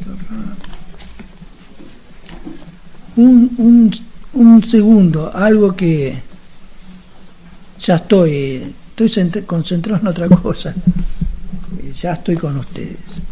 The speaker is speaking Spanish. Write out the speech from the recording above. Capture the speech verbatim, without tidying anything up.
Un, un, un segundo, algo que ya estoy, estoy concentrado en otra cosa. Ya estoy con ustedes.